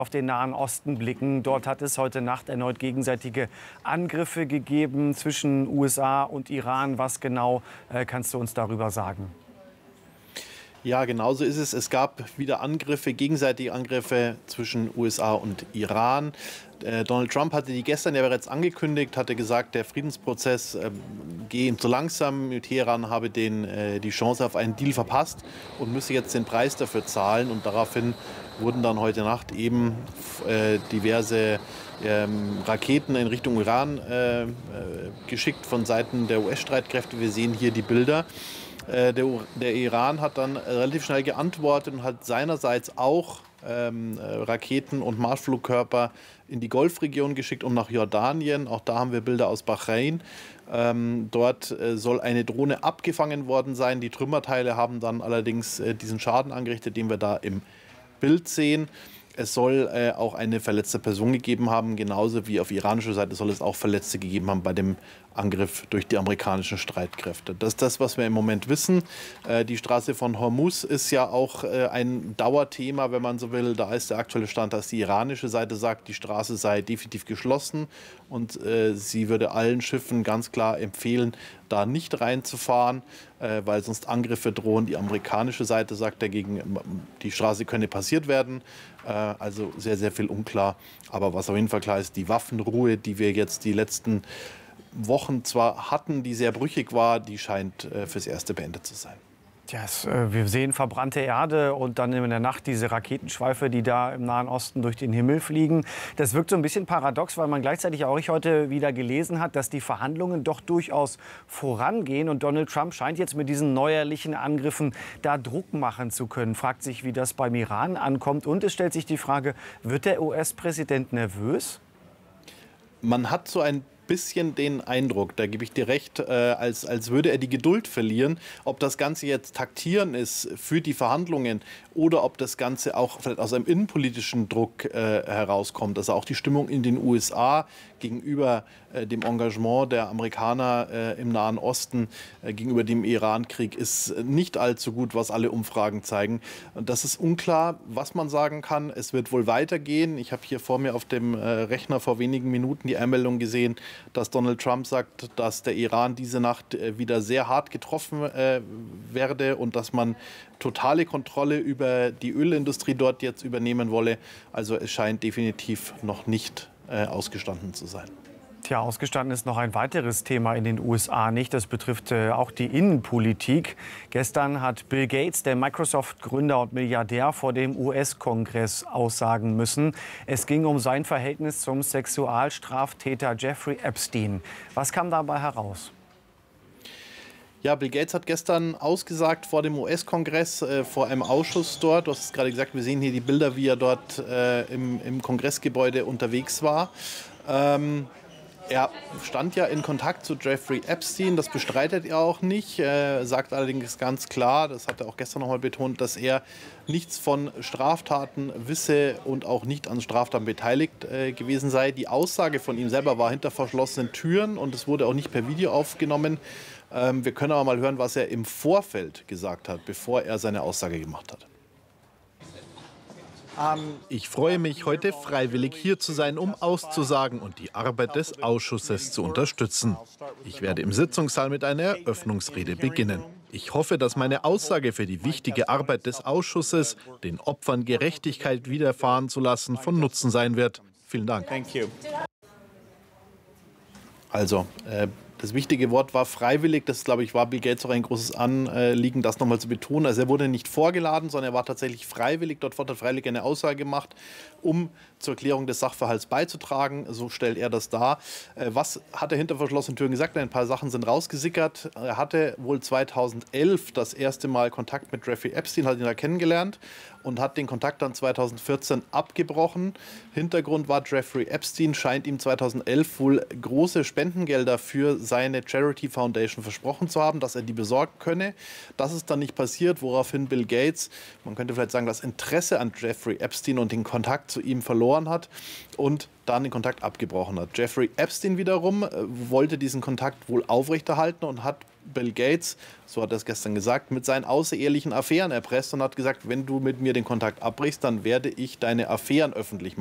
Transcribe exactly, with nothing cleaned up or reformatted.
Auf den Nahen Osten blicken. Dort hat es heute Nacht erneut gegenseitige Angriffe gegeben zwischen U S A und Iran. Was genau äh, kannst du uns darüber sagen? Ja, genau so ist es. Es gab wieder Angriffe, gegenseitige Angriffe zwischen U S A und Iran. Äh, Donald Trump hatte die gestern ja bereits angekündigt, hatte gesagt, der Friedensprozess äh, gehe ihm zu langsam. Teheran habe den, äh, die Chance auf einen Deal verpasst und müsse jetzt den Preis dafür zahlen. Und daraufhin wurden dann heute Nacht eben äh, diverse ähm, Raketen in Richtung Iran äh, äh, geschickt von Seiten der U S-Streitkräfte. Wir sehen hier die Bilder. Der, der Iran hat dann relativ schnell geantwortet und hat seinerseits auch ähm, Raketen und Marschflugkörper in die Golfregion geschickt und nach Jordanien. Auch da haben wir Bilder aus Bahrain. Ähm, dort äh, soll eine Drohne abgefangen worden sein. Die Trümmerteile haben dann allerdings äh, diesen Schaden angerichtet, den wir da im Bild sehen. Es soll äh, auch eine verletzte Person gegeben haben, genauso wie auf iranischer Seite soll es auch Verletzte gegeben haben bei dem Angriff durch die amerikanischen Streitkräfte. Das ist das, was wir im Moment wissen. Äh, die Straße von Hormuz ist ja auch äh, ein Dauerthema, wenn man so will. Da ist der aktuelle Stand, dass die iranische Seite sagt, die Straße sei definitiv geschlossen und äh, sie würde allen Schiffen ganz klar empfehlen, da nicht reinzufahren, äh, weil sonst Angriffe drohen. Die amerikanische Seite sagt dagegen, die Straße könne passiert werden. Äh, also sehr, sehr viel unklar. Aber was auf jeden Fall klar ist, die Waffenruhe, die wir jetzt die letzten Wochen zwar hatten, die sehr brüchig war, die scheint äh, fürs Erste beendet zu sein. Ja, es, äh, wir sehen verbrannte Erde und dann in der Nacht diese Raketenschweife, die da im Nahen Osten durch den Himmel fliegen. Das wirkt so ein bisschen paradox, weil man gleichzeitig auch heute wieder gelesen hat, dass die Verhandlungen doch durchaus vorangehen. Und Donald Trump scheint jetzt mit diesen neuerlichen Angriffen da Druck machen zu können. Fragt sich, wie das beim Iran ankommt. Und es stellt sich die Frage, wird der U S-Präsident nervös? Man hat so ein bisschen den Eindruck, da gebe ich dir recht, äh, als, als würde er die Geduld verlieren. Ob das Ganze jetzt Taktieren ist für die Verhandlungen oder ob das Ganze auch vielleicht aus einem innenpolitischen Druck äh, herauskommt. Also auch die Stimmung in den U S A gegenüber äh, dem Engagement der Amerikaner äh, im Nahen Osten, äh, gegenüber dem Iran-Krieg ist nicht allzu gut, was alle Umfragen zeigen. Und das ist unklar, was man sagen kann. Es wird wohl weitergehen. Ich habe hier vor mir auf dem äh, Rechner vor wenigen Minuten die Einmeldung gesehen, dass Donald Trump sagt, dass der Iran diese Nacht äh, wieder sehr hart getroffen äh, werde und dass man totale Kontrolle über die Ölindustrie dort jetzt übernehmen wolle. Also es scheint definitiv noch nicht äh, ausgestanden zu sein. Tja, ausgestanden ist noch ein weiteres Thema in den U S A nicht. Das betrifft äh, auch die Innenpolitik. Gestern hat Bill Gates, der Microsoft-Gründer und Milliardär, vor dem U S-Kongress aussagen müssen. Es ging um sein Verhältnis zum Sexualstraftäter Jeffrey Epstein. Was kam dabei heraus? Ja, Bill Gates hat gestern ausgesagt vor dem U S-Kongress, äh, vor einem Ausschuss dort. Du hast es gerade gesagt, wir sehen hier die Bilder, wie er dort äh, im, im Kongressgebäude unterwegs war. Ähm, Er stand ja in Kontakt zu Jeffrey Epstein, das bestreitet er auch nicht, er sagt allerdings ganz klar, das hat er auch gestern noch mal betont, dass er nichts von Straftaten wisse und auch nicht an Straftaten beteiligt äh, gewesen sei. Die Aussage von ihm selber war hinter verschlossenen Türen und es wurde auch nicht per Video aufgenommen. Ähm, wir können aber mal hören, was er im Vorfeld gesagt hat, bevor er seine Aussage gemacht hat. Ich freue mich, heute freiwillig hier zu sein, um auszusagen und die Arbeit des Ausschusses zu unterstützen. Ich werde im Sitzungssaal mit einer Eröffnungsrede beginnen. Ich hoffe, dass meine Aussage für die wichtige Arbeit des Ausschusses, den Opfern Gerechtigkeit widerfahren zu lassen, von Nutzen sein wird. Vielen Dank. Also, äh das wichtige Wort war freiwillig. Das, glaube ich, war Bill Gates auch ein großes Anliegen, das nochmal zu betonen. Also er wurde nicht vorgeladen, sondern er war tatsächlich freiwillig. Dort hat er freiwillig eine Aussage gemacht, um zur Erklärung des Sachverhalts beizutragen. So stellt er das dar. Was hat er hinter verschlossenen Türen gesagt? Ein paar Sachen sind rausgesickert. Er hatte wohl zweitausendelf das erste Mal Kontakt mit Jeffrey Epstein, hat ihn da kennengelernt und hat den Kontakt dann zweitausendvierzehn abgebrochen. Hintergrund war, Jeffrey Epstein scheint ihm zweitausendelf wohl große Spendengelder für seine Charity Foundation versprochen zu haben, dass er die besorgen könne. Das ist dann nicht passiert, woraufhin Bill Gates, man könnte vielleicht sagen, das Interesse an Jeffrey Epstein und den Kontakt zu ihm verloren hat und dann den Kontakt abgebrochen hat. Jeffrey Epstein wiederum äh, wollte diesen Kontakt wohl aufrechterhalten und hat Bill Gates, so hat er es gestern gesagt, mit seinen außerehelichen Affären erpresst und hat gesagt, wenn du mit mir den Kontakt abbrichst, dann werde ich deine Affären öffentlich machen.